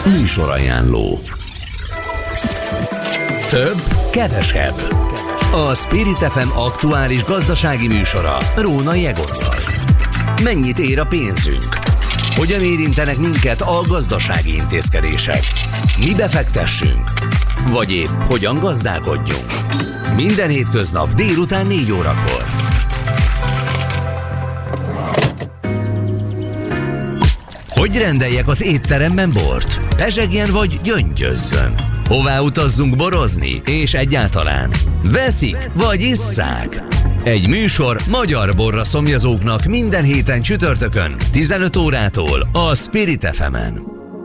Műsorajánló. Több, kevesebb. A Spirit FM aktuális gazdasági műsora Rónai Egonnal. Mennyit ér a pénzünk? Hogyan érintenek minket a gazdasági intézkedések? Mi befektessünk? Vagy épp hogyan gazdálkodjunk? Minden hétköznap délután 4 órakor. Hogy rendeljek az étteremben bort? Pezsegjen vagy gyöngyözzön? Hová utazzunk borozni? És egyáltalán veszik vagy isszák? Egy műsor magyar borra szomjazóknak minden héten csütörtökön 15 órától a Spirit FM-en.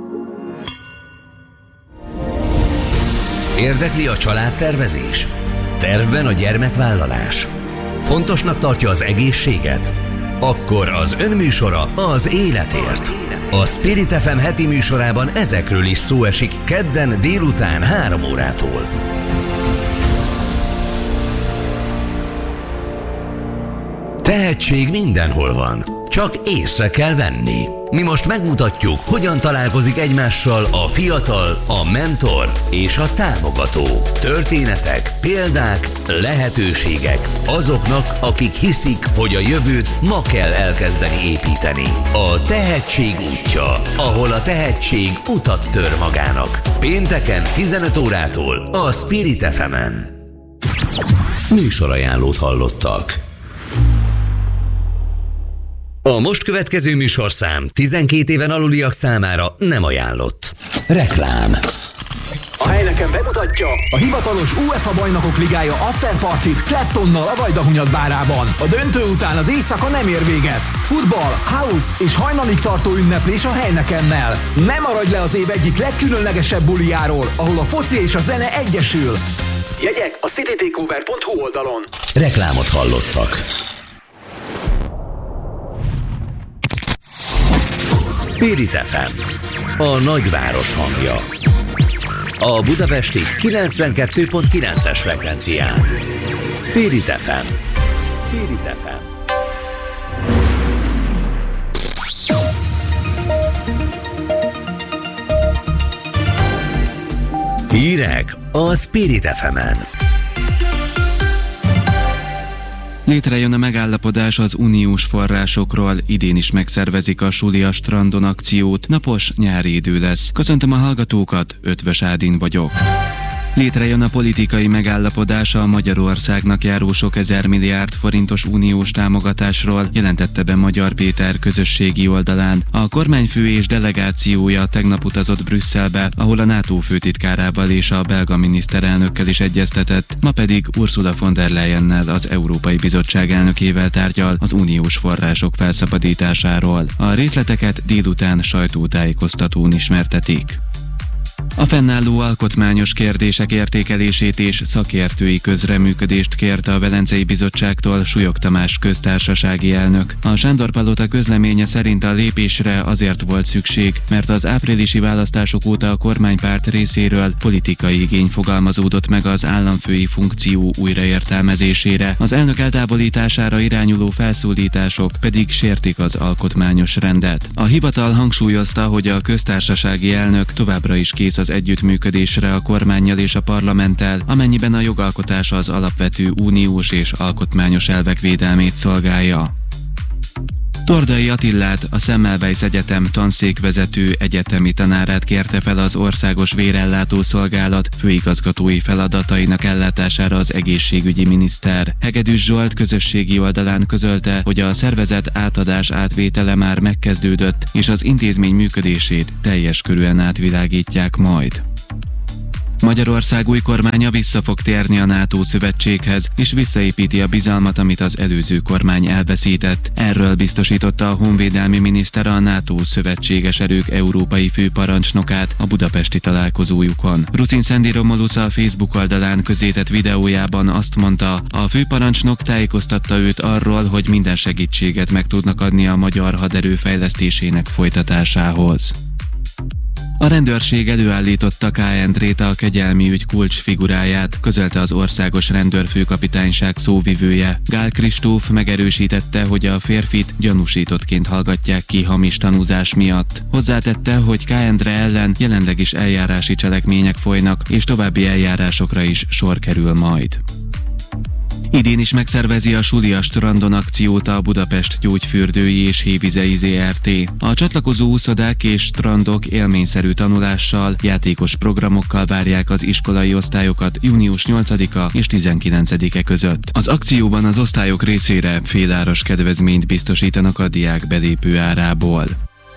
Érdekli a családtervezés? Tervben a gyermekvállalás? Fontosnak tartja az egészséget? Akkor az önműsora az életért. A Spirit FM heti műsorában ezekről is szó esik kedden délután 3 órától. Tehetség mindenhol van, csak észre kell venni. Mi most megmutatjuk, hogyan találkozik egymással a fiatal, a mentor és a támogató. Történetek, példák, lehetőségek azoknak, akik hiszik, hogy a jövőt ma kell elkezdeni építeni. A tehetség útja, ahol a tehetség utat tör magának. Pénteken 15 órától a Spirit FM-en. Műsorajánlót hallottak. A most következő műsorszám 12 éven aluliak számára nem ajánlott. Reklám. A Heineken bemutatja a hivatalos UEFA Bajnokok Ligája afterpartit Claptonnal a Vajdahunyad bárában. A döntő után az éjszaka nem ér véget. Futball, house és hajnalig tartó ünneplés a Heinekennel. Ne maradj le az év egyik legkülönlegesebb bulijáról, ahol a foci és a zene egyesül. Jegyek a citytakeover.hu oldalon. Reklámot hallottak. Spirit FM, a nagyváros hangja. A budapesti 92.9-es frekvencián. Spirit FM. Spirit FM. Hírek a Spirit FM-en. Létrejön a megállapodás az uniós forrásokról, idén is megszervezik a Suli a strandon akciót, napos nyári idő lesz. Köszöntöm a hallgatókat, Ötvös Ádin vagyok. Létrejön a politikai megállapodása a Magyarországnak járó sok ezer milliárd forintos uniós támogatásról, jelentette be Magyar Péter közösségi oldalán. A kormányfő és delegációja tegnap utazott Brüsszelbe, ahol a NATO főtitkárával és a belga miniszterelnökkel is egyeztetett, ma pedig Ursula von der Leyennel, az Európai Bizottság elnökével tárgyal az uniós források felszabadításáról. A részleteket délután sajtótájékoztatón ismertetik. A fennálló alkotmányos kérdések értékelését és szakértői közreműködést kérte a Velencei Bizottságtól Súlyog Tamás köztársasági elnök. A Sándor-palota közleménye szerint a lépésre azért volt szükség, mert az áprilisi választások óta a kormánypárt részéről politikai igény fogalmazódott meg az államfői funkció újraértelmezésére. Az elnök eltávolítására irányuló felszólítások pedig sértik az alkotmányos rendet. A hivatal hangsúlyozta, hogy a köztársasági elnök továbbra is kész az együttműködésre a kormánnyal és a parlamenttel, amennyiben a jogalkotás az alapvető uniós és alkotmányos elvek védelmét szolgálja. Tordai Attillát, a Semmelweis Egyetem tanszékvezető egyetemi tanárát kérte fel az Országos Vérellátó Szolgálat főigazgatói feladatainak ellátására az egészségügyi miniszter. Hegedűs Zsolt közösségi oldalán közölte, hogy a szervezet átadás átvétele már megkezdődött, és az intézmény működését teljes körűen átvilágítják majd. Magyarország új kormánya vissza fog térni a NATO szövetséghez, és visszaépíti a bizalmat, amit az előző kormány elveszített. Erről biztosította a honvédelmi miniszter a NATO szövetséges erők európai főparancsnokát a budapesti találkozójukon. Rucin Szendi Romulusz a Facebook oldalán közzétett videójában azt mondta, a főparancsnok tájékoztatta őt arról, hogy minden segítséget meg tudnak adni a magyar haderő fejlesztésének folytatásához. A rendőrség előállította K. Endrét, a kegyelmi ügy kulcsfiguráját, közölte az országos rendőrfőkapitányság szóvivője. Gál Kristóf megerősítette, hogy a férfit gyanúsítottként hallgatják ki hamis tanúzás miatt. Hozzátette, hogy K. Endre ellen jelenleg is eljárási cselekmények folynak, és további eljárásokra is sor kerül majd. Idén is megszervezi a Suli a strandon akciót a Budapest Gyógyfürdői és Hévizei Zrt. A csatlakozó úszodák és strandok élményszerű tanulással, játékos programokkal várják az iskolai osztályokat június 8-a és 19-e között. Az akcióban az osztályok részére féláras kedvezményt biztosítanak a diák belépő árából.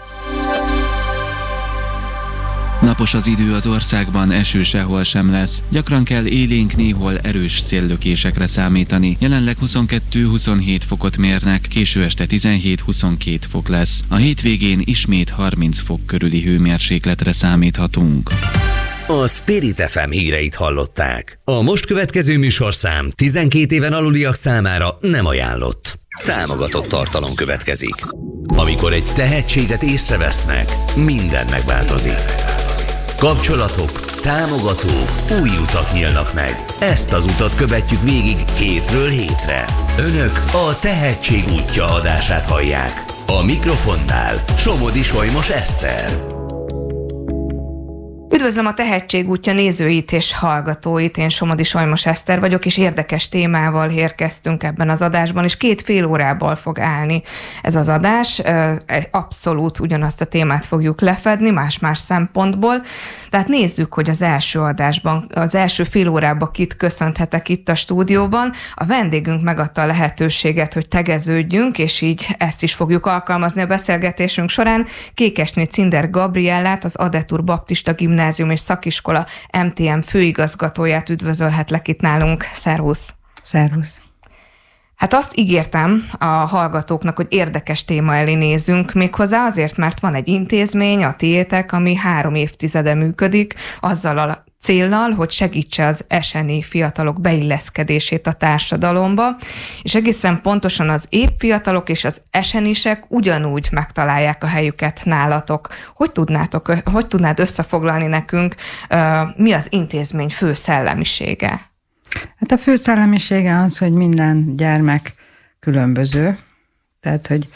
Napos az idő az országban, eső sehol sem lesz. Gyakran kell élénk, néhol erős széllökésekre számítani. Jelenleg 22-27 fokot mérnek, késő este 17-22 fok lesz. A hétvégén ismét 30 fok körüli hőmérsékletre számíthatunk. A Spirit FM híreit hallották. A most következő műsorszám 12 éven aluliak számára nem ajánlott. Támogatott tartalom következik. Amikor egy tehetséget észrevesznek, minden megváltozik. Kapcsolatok, támogatók, új utak nyílnak meg. Ezt az utat követjük végig hétről hétre. Önök a Tehetség útja adását hallják. A mikrofonnál Somodi Solymos Eszter. Üdvözlöm a Tehetség útja nézőit és hallgatóit, én Somodi Solymos Eszter vagyok, és érdekes témával érkeztünk ebben az adásban, és 2,5 órából fog állni ez az adás. Abszolút ugyanazt a témát fogjuk lefedni, más-más szempontból. Tehát nézzük, hogy az első adásban, az első fél órában kit köszönhetek itt a stúdióban. A vendégünk megadta a lehetőséget, hogy tegeződjünk, és így ezt is fogjuk alkalmazni a beszélgetésünk során. Kékesné Cinder Gabriellát, az Adetur Baptista Gimnázium és Szakiskola MTM főigazgatóját üdvözölhetlek itt nálunk. Szervusz! Szervusz! Hát azt ígértem a hallgatóknak, hogy érdekes téma elé nézzünk, méghozzá azért, mert van egy intézmény, a tiétek, ami 3 évtizede működik, azzal a céllal, hogy segítse az eseni fiatalok beilleszkedését a társadalomba, és egészen pontosan az épp fiatalok és az esenisek ugyanúgy megtalálják a helyüket nálatok. Hogy tudnád összefoglalni nekünk, mi az intézmény fő szellemisége? Hát a fő szellemisége az, hogy minden gyermek különböző, tehát, hogy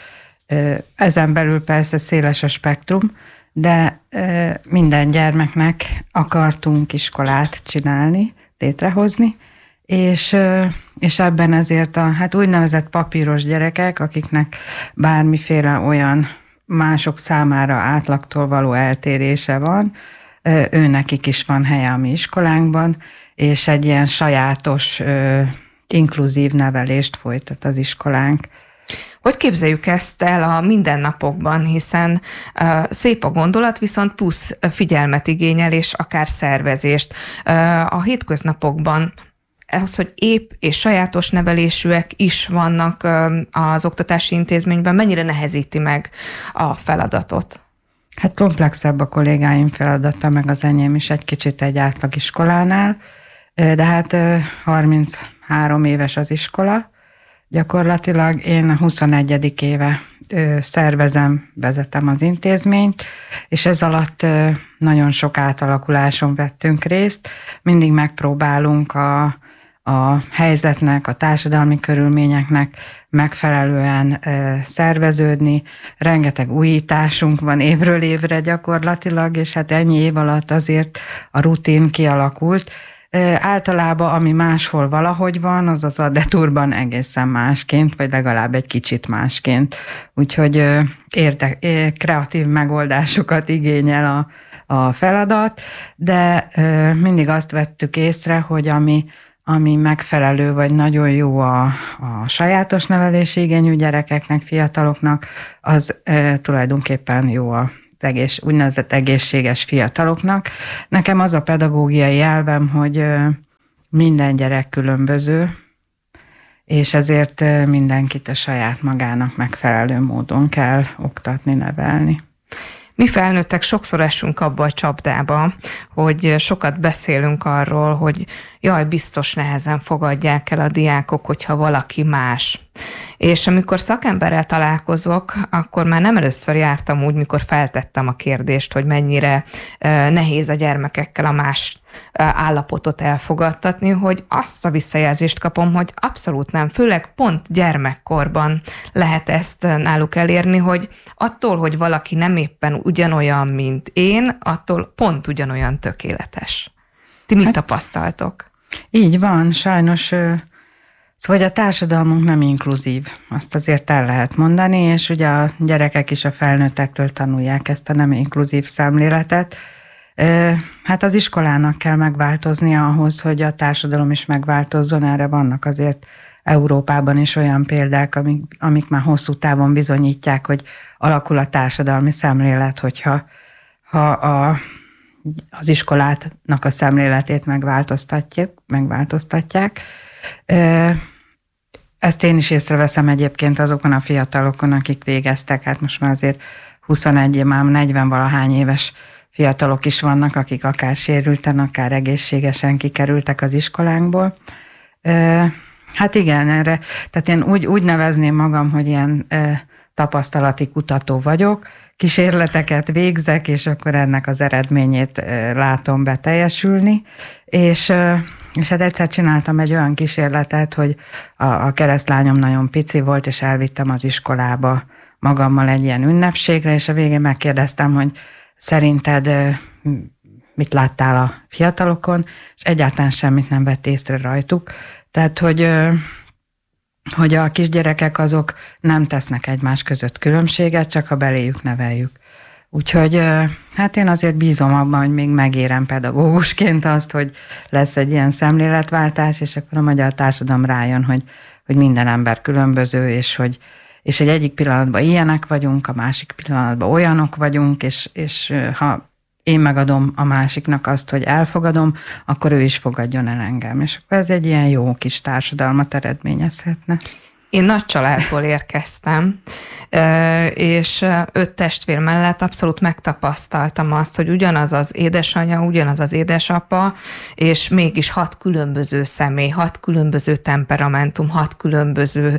ezen belül persze széles a spektrum, de minden gyermeknek akartunk iskolát csinálni, létrehozni, és ebben ezért a úgynevezett papíros gyerekek, akiknek bármiféle olyan mások számára átlagtól való eltérése van, őnekik is van helye a mi iskolánkban, és egy ilyen sajátos, inkluzív nevelést folytat az iskolánk. Hogy képzeljük ezt el a mindennapokban, hiszen szép a gondolat, viszont plusz figyelmet igényel, és akár szervezést. A hétköznapokban az, hogy épp és sajátos nevelésűek is vannak az oktatási intézményben, mennyire nehezíti meg a feladatot? Hát komplexebb a kollégáim feladata, meg az enyém is egy kicsit egy átlag iskolánál, de hát 33 éves az iskola. Gyakorlatilag én 21. éve vezetem az intézményt, és ez alatt nagyon sok átalakuláson vettünk részt. Mindig megpróbálunk a helyzetnek, a társadalmi körülményeknek megfelelően szerveződni. Rengeteg újításunk van évről évre gyakorlatilag, és hát ennyi év alatt azért a rutin kialakult. Általában, ami máshol valahogy van, az az Adeturban egészen másként, vagy legalább egy kicsit másként. Úgyhogy kreatív megoldásokat igényel a feladat, de mindig azt vettük észre, hogy ami megfelelő, vagy nagyon jó a sajátos nevelési igényű gyerekeknek, fiataloknak, az tulajdonképpen jó a úgynevezett egészséges fiataloknak. Nekem az a pedagógiai elvem, hogy minden gyerek különböző, és ezért mindenkit a saját magának megfelelő módon kell oktatni, nevelni. Mi felnőttek sokszor esünk abba a csapdába, hogy sokat beszélünk arról, hogy biztos nehezen fogadják el a diákok, hogyha valaki más. És amikor szakemberrel találkozok, akkor már nem először jártam úgy, mikor feltettem a kérdést, hogy mennyire nehéz a gyermekekkel a más állapotot elfogadtatni, hogy azt a visszajelzést kapom, hogy abszolút nem, főleg pont gyermekkorban lehet ezt náluk elérni, hogy attól, hogy valaki nem éppen ugyanolyan, mint én, attól pont ugyanolyan tökéletes. Ti mit tapasztaltok? Így van, sajnos szóval a társadalmunk nem inkluzív, azt azért el lehet mondani, és ugye a gyerekek is a felnőttektől tanulják ezt a nem inkluzív szemléletet. Hát az iskolának kell megváltoznia ahhoz, hogy a társadalom is megváltozzon, erre vannak azért Európában is olyan példák, amik már hosszú távon bizonyítják, hogy alakul a társadalmi szemlélet, hogyha az iskolátnak a szemléletét megváltoztatják. Ezt én is észreveszem egyébként azokon a fiatalokon, akik végeztek, hát most már azért 21, már 40-valahány éves fiatalok is vannak, akik akár sérülten, akár egészségesen kikerültek az iskolánkból. Hát igen, erre, tehát én úgy nevezném magam, hogy ilyen tapasztalati kutató vagyok, kísérleteket végzek, és akkor ennek az eredményét látom beteljesülni, és hát egyszer csináltam egy olyan kísérletet, hogy a keresztlányom nagyon pici volt, és elvittem az iskolába magammal egy ilyen ünnepségre, és a végén megkérdeztem, hogy szerinted mit láttál a fiatalokon, és egyáltalán semmit nem vett észre rajtuk. Tehát, hogy a kisgyerekek azok nem tesznek egymás között különbséget, csak ha beléjük neveljük. Úgyhogy hát én azért bízom abban, hogy még megérem pedagógusként azt, hogy lesz egy ilyen szemléletváltás, és akkor a magyar társadalom rájön, hogy minden ember különböző, és hogy egyik pillanatban ilyenek vagyunk, a másik pillanatban olyanok vagyunk, és ha én megadom a másiknak azt, hogy elfogadom, akkor ő is fogadjon el engem. És akkor ez egy ilyen jó kis társadalmat eredményezhetne. Én nagy családból érkeztem, és 5 testvér mellett abszolút megtapasztaltam azt, hogy ugyanaz az édesanyja, ugyanaz az édesapa, és mégis 6 különböző személy, 6 különböző temperamentum, 6 különböző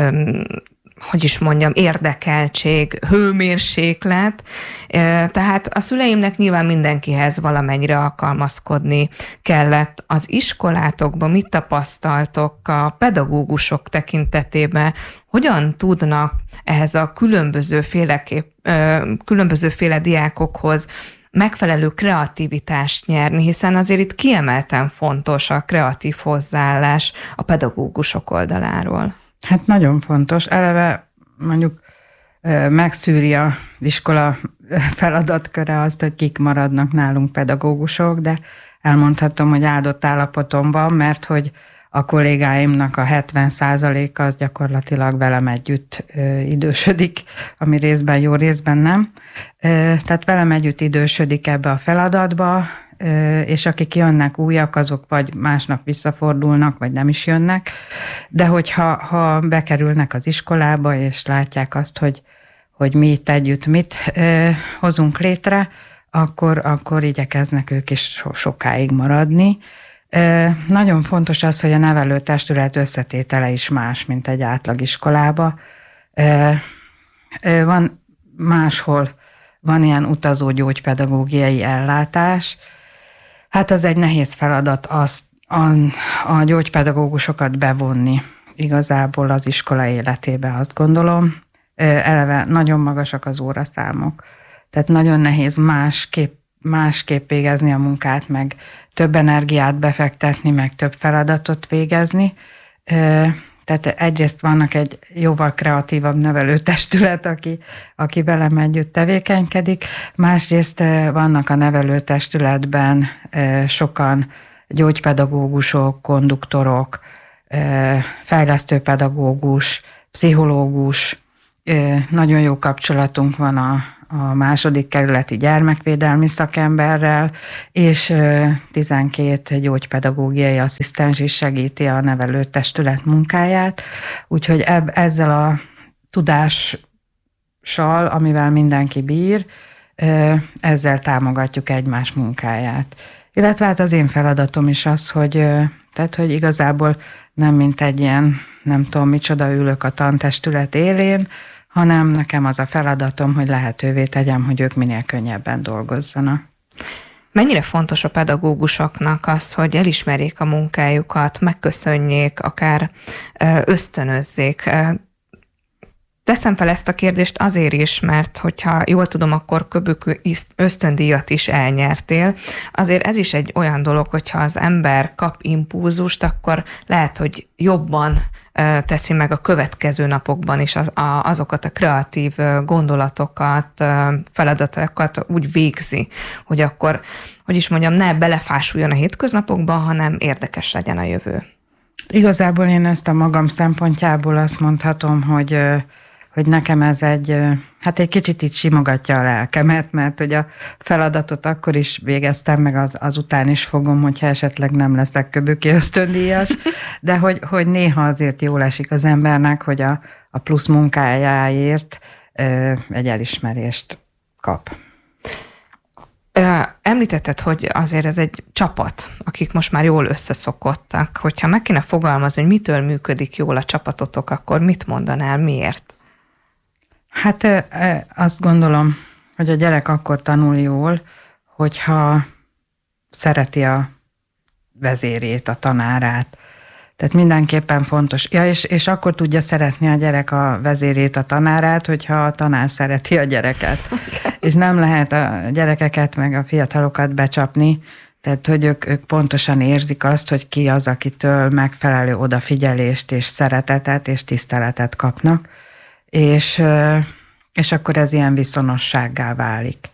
érdekeltség, hőmérséklet. Tehát a szüleimnek nyilván mindenkihez valamennyire alkalmazkodni kellett. Az iskolátokban mit tapasztaltok a pedagógusok tekintetében? Hogyan tudnak ehhez a különbözőféle diákokhoz megfelelő kreativitást nyerni, hiszen azért itt kiemelten fontos a kreatív hozzáállás a pedagógusok oldaláról. Hát nagyon fontos. Eleve mondjuk megszűri az iskola feladatköre azt, hogy kik maradnak nálunk pedagógusok, de elmondhatom, hogy áldott állapotomban, mert hogy a kollégáimnak a 70%-a az gyakorlatilag velem együtt idősödik, ami részben jó, részben nem. Tehát velem együtt idősödik ebbe a feladatba, és akik jönnek újak, azok vagy másnap visszafordulnak, vagy nem is jönnek, de hogyha bekerülnek az iskolába, és látják azt, hogy mi itt együtt mit hozunk létre, akkor igyekeznek ők is sokáig maradni. Nagyon fontos az, hogy a nevelőtestület összetétele is más, mint egy átlagiskolába. Máshol van ilyen utazó gyógypedagógiai ellátás. Hát az egy nehéz feladat a gyógypedagógusokat bevonni igazából az iskola életébe, azt gondolom. Eleve nagyon magasak az óraszámok, tehát nagyon nehéz másképp végezni a munkát, meg több energiát befektetni, meg több feladatot végezni. Tehát egyrészt vannak egy jóval kreatívabb nevelőtestület, aki velem együtt tevékenykedik, másrészt vannak a nevelőtestületben sokan gyógypedagógusok, konduktorok, fejlesztőpedagógus, pszichológus, nagyon jó kapcsolatunk van a második kerületi gyermekvédelmi szakemberrel, és 12 gyógypedagógiai asszisztens is segíti a nevelőtestület munkáját, úgyhogy ezzel a tudással, amivel mindenki bír, ezzel támogatjuk egymás munkáját. Illetve hát az én feladatom is az, hogy Tehát, hogy igazából nem mint egy ilyen, nem tudom micsoda, ülök a tantestület élén, hanem nekem az a feladatom, hogy lehetővé tegyem, hogy ők minél könnyebben dolgozzanak. Mennyire fontos a pedagógusoknak az, hogy elismerjék a munkájukat, megköszönjék, akár ösztönözzék? Teszem fel ezt a kérdést azért is, mert hogyha jól tudom, akkor köbökű ösztöndíjat is elnyertél. Azért ez is egy olyan dolog, hogyha az ember kap impulzust, akkor lehet, hogy jobban teszi meg a következő napokban is azokat a kreatív gondolatokat, feladatokat úgy végzi, hogy akkor, hogy is mondjam, ne belefásuljon a hétköznapokban, hanem érdekes legyen a jövő. Igazából én ezt a magam szempontjából azt mondhatom, hogy nekem ez egy kicsit így simogatja a lelkemet, mert hogy a feladatot akkor is végeztem, meg azután is fogom, hogyha esetleg nem leszek köböki ösztöndíjas, de hogy néha azért jól esik az embernek, hogy a plusz munkájáért egy elismerést kap. Említetted, hogy azért ez egy csapat, akik most már jól összeszokottak. Hogyha meg kéne fogalmazni, hogy mitől működik jól a csapatotok, akkor mit mondanál, miért? Hát azt gondolom, hogy a gyerek akkor tanul jól, hogyha szereti a vezérét, a tanárát. Tehát mindenképpen fontos. Ja, és akkor tudja szeretni a gyerek a vezérét, a tanárát, hogyha a tanár szereti a gyereket. És nem lehet a gyerekeket meg a fiatalokat becsapni, tehát hogy ők pontosan érzik azt, hogy ki az, akitől megfelelő odafigyelést és szeretetet és tiszteletet kapnak. És akkor ez ilyen viszonossággá válik.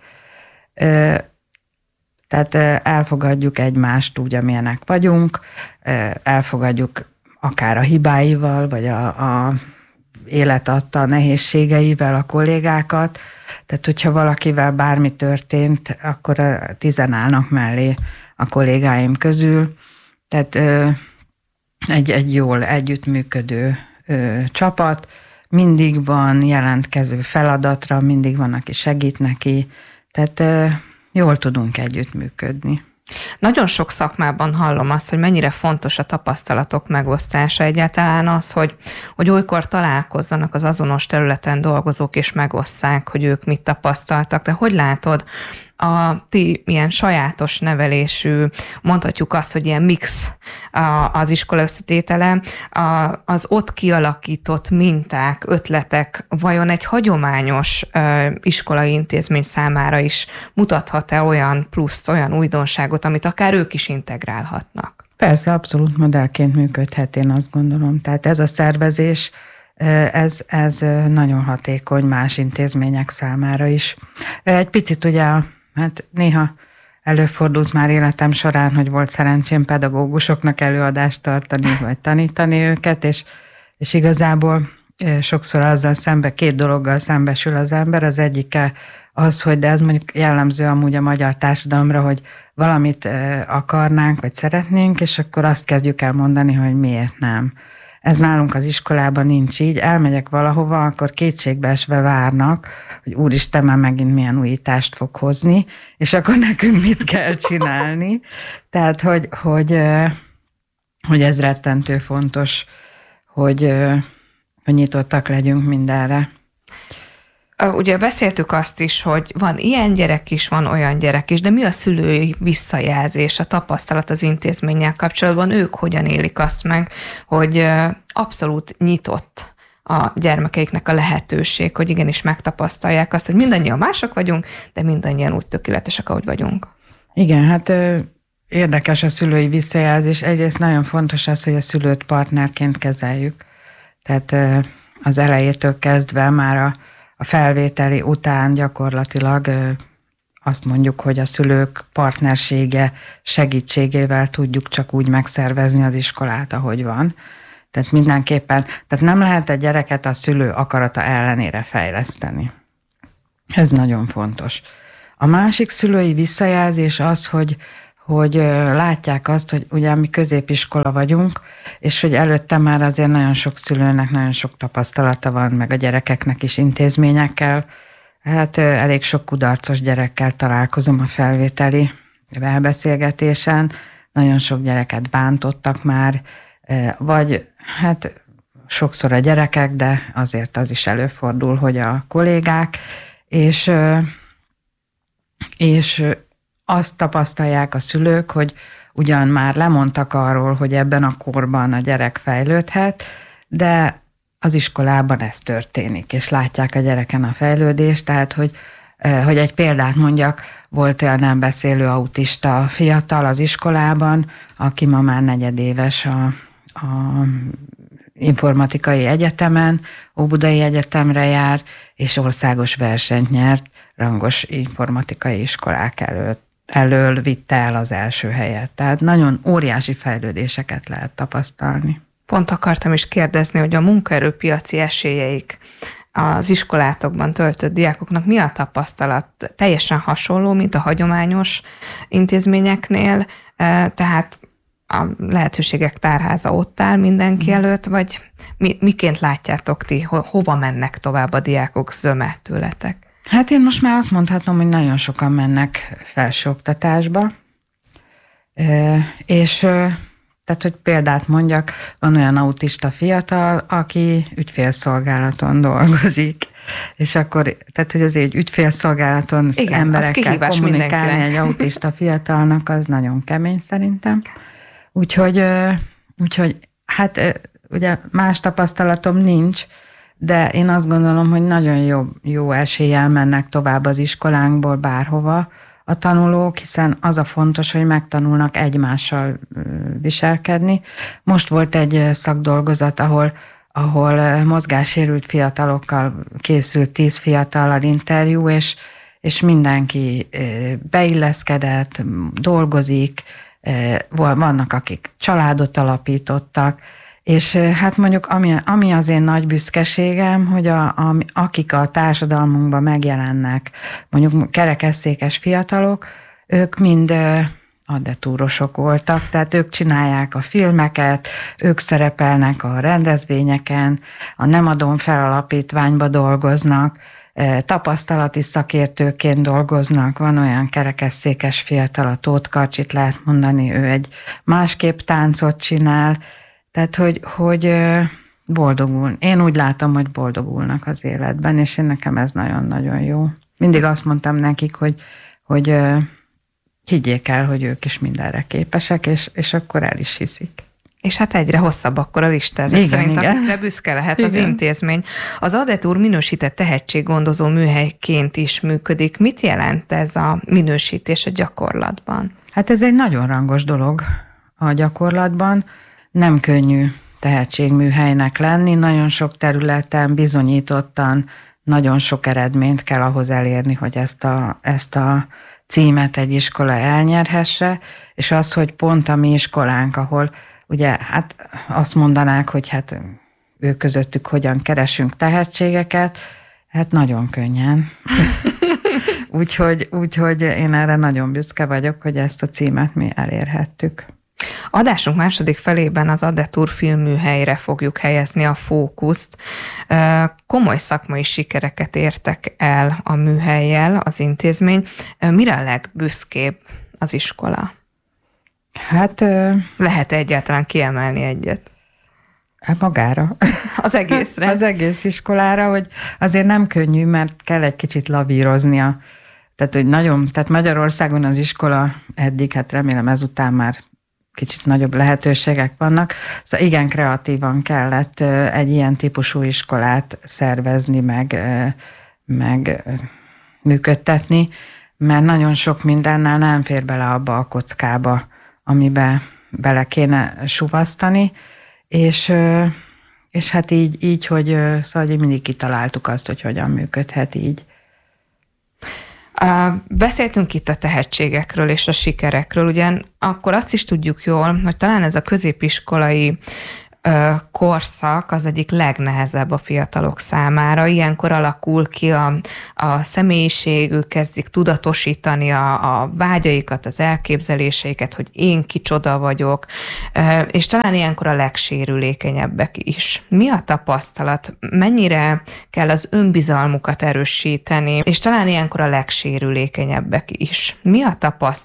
Tehát elfogadjuk egymást úgy, amilyenek vagyunk, elfogadjuk akár a hibáival, vagy a élet adta nehézségeivel a kollégákat. Tehát, hogyha valakivel bármi történt, akkor 10 állnak mellé a kollégáim közül. Tehát egy jól együttműködő csapat, mindig van jelentkező feladatra, mindig van, aki segít neki, tehát jól tudunk együttműködni. Nagyon sok szakmában hallom azt, hogy mennyire fontos a tapasztalatok megosztása, egyáltalán az, hogy olykor találkozzanak az azonos területen dolgozók, és megosszák, hogy ők mit tapasztaltak. De hogy látod a ti ilyen sajátos nevelésű, mondhatjuk azt, hogy ilyen mix az iskola összetétele, az ott kialakított minták, ötletek vajon egy hagyományos iskolai intézmény számára is mutathat-e olyan pluszt, olyan újdonságot, amit akár ők is integrálhatnak? Persze, abszolút modellként működhet, én azt gondolom. Tehát ez a szervezés, ez nagyon hatékony más intézmények számára is. Egy picit ugye, hát néha előfordult már életem során, hogy volt szerencsém pedagógusoknak előadást tartani, vagy tanítani őket, és igazából sokszor azzal két dologgal szembesül az ember. Az egyike az, hogy de ez mondjuk jellemző amúgy a magyar társadalomra, hogy valamit akarnánk, vagy szeretnénk, és akkor azt kezdjük el mondani, hogy miért nem. Ez nálunk az iskolában nincs így. Elmegyek valahova, akkor kétségbeesve várnak, hogy úristen, már megint milyen újítást fog hozni, és akkor nekünk mit kell csinálni. Tehát, hogy ez rettentő fontos, hogy nyitottak legyünk mindenre. Ugye beszéltük azt is, hogy van ilyen gyerek is, van olyan gyerek is, de mi a szülői visszajelzés, a tapasztalat az intézménnyel kapcsolatban? Ők hogyan élik azt meg, hogy abszolút nyitott a gyermekeiknek a lehetőség, hogy igenis megtapasztalják azt, hogy mindannyian mások vagyunk, de mindannyian úgy tökéletesek, ahogy vagyunk. Igen, hát érdekes a szülői visszajelzés. Egyrészt nagyon fontos az, hogy a szülőt partnerként kezeljük. Tehát az elejétől kezdve már a felvételi után gyakorlatilag azt mondjuk, hogy a szülők partnersége segítségével tudjuk csak úgy megszervezni az iskolát, ahogy van. Tehát mindenképpen, tehát nem lehet egy gyereket a szülő akarata ellenére fejleszteni. Ez nagyon fontos. A másik szülői visszajelzés az, hogy látják azt, hogy ugye mi középiskola vagyunk, és hogy előtte már azért nagyon sok szülőnek nagyon sok tapasztalata van, meg a gyerekeknek is intézményekkel. Hát elég sok kudarcos gyerekkel találkozom a felvételi elbeszélgetésen, nagyon sok gyereket bántottak már, vagy hát sokszor a gyerekek, de azért az is előfordul, hogy a kollégák, és azt tapasztalják a szülők, hogy ugyan már lemondtak arról, hogy ebben a korban a gyerek fejlődhet, de az iskolában ez történik, és látják a gyereken a fejlődést, tehát hogy egy példát mondjak, volt olyan nem beszélő autista fiatal az iskolában, aki ma már negyedéves a informatikai egyetemen, Óbudai Egyetemre jár, és országos versenyt nyert, rangos informatikai iskolák elől vitte el az első helyet. Tehát nagyon óriási fejlődéseket lehet tapasztalni. Pont akartam is kérdezni, hogy a munkaerőpiaci esélyeik az iskolátokban töltött diákoknak mi a tapasztalat? Teljesen hasonló, mint a hagyományos intézményeknél, tehát a lehetőségek tárháza ott áll mindenki előtt, vagy miként látjátok ti, hova mennek tovább a diákok zöme tőletek? Hát én most már azt mondhatom, hogy nagyon sokan mennek felsőoktatásba, és tehát, hogy példát mondjak, van olyan autista fiatal, aki ügyfélszolgálaton dolgozik, és akkor, tehát, hogy azért egy ügyfélszolgálaton emberekkel kommunikálni egy autista fiatalnak, az nagyon kemény szerintem. Úgyhogy hát ugye más tapasztalatom nincs, de én azt gondolom, hogy nagyon jó eséllyel mennek tovább az iskolánkból bárhova a tanulók, hiszen az a fontos, hogy megtanulnak egymással viselkedni. Most volt egy szakdolgozat, ahol mozgássérült fiatalokkal készült 10 fiatallal interjú, és mindenki beilleszkedett, dolgozik, vannak, akik családot alapítottak, és hát mondjuk ami az én nagy büszkeségem, hogy akik a társadalmunkban megjelennek, mondjuk kerekesszékes fiatalok, ők mind addetúrosok voltak, tehát ők csinálják a filmeket, ők szerepelnek a rendezvényeken, a Nem adom fel alapítványba dolgoznak, tapasztalati szakértőként dolgoznak, van olyan kerekesszékes fiatal, a Tóth Karcsit lehet mondani, ő egy másképp táncot csinál, tehát hogy boldogul. Én úgy látom, hogy boldogulnak az életben, és nekem ez nagyon-nagyon jó. Mindig azt mondtam nekik, hogy higgyék el, hogy ők is mindenre képesek, és akkor el is hiszik. És hát egyre hosszabb akkor a lista, ezek szerint, amikre büszke lehet az intézmény. Az Adetur minősített tehetséggondozó műhelyként is működik. Mit jelent ez a minősítés a gyakorlatban? Hát ez egy nagyon rangos dolog a gyakorlatban. Nem könnyű tehetségműhelynek lenni, nagyon sok területen bizonyítottan nagyon sok eredményt kell ahhoz elérni, hogy ezt a címet egy iskola elnyerhesse, és az, hogy pont a mi iskolánk, ahol ugye hát azt mondanák, hogy hát ők közöttük hogyan keresünk tehetségeket, hát nagyon könnyen. Úgyhogy én erre nagyon büszke vagyok, hogy ezt a címet mi elérhettük. Adásunk második felében az Adetur filmműhelyre fogjuk helyezni a fókuszt. Komoly szakmai sikereket értek el a műhellyel, az intézmény. Mire a legbüszkébb az iskola? Hát... Lehet egyáltalán kiemelni egyet? Hát magára. Az egészre? Az egész iskolára, hogy azért nem könnyű, mert kell egy kicsit lavíroznia. Tehát, hogy tehát Magyarországon az iskola eddig, hát remélem ezután már kicsit nagyobb lehetőségek vannak. Szóval igen kreatívan kellett egy ilyen típusú iskolát szervezni, meg működtetni, mert nagyon sok mindennel nem fér bele abba a kockába, amibe bele kéne suvasztani, és hát így hogy szóval mindig kitaláltuk azt, hogy hogyan működhet így. Beszéltünk itt a tehetségekről és a sikerekről, ugyan akkor azt is tudjuk jól, hogy talán ez a középiskolai korszak az egyik legnehezebb a fiatalok számára. Ilyenkor alakul ki a személyiség, ők kezdik tudatosítani a vágyaikat, az elképzeléseiket, hogy én kicsoda vagyok, és talán ilyenkor a legsérülékenyebbek is. Mi a tapasztalat? Mennyire kell az önbizalmukat erősíteni, és talán ilyenkor a legsérülékenyebbek is. Mi a tapasztalat?